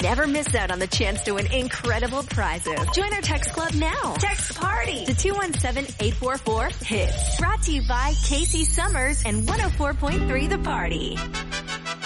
never miss out on the chance to win incredible prizes. Join our text club now. Text PARTY to 217-844-HITS. Brought to you by Casey Summers and 104.3 The Party.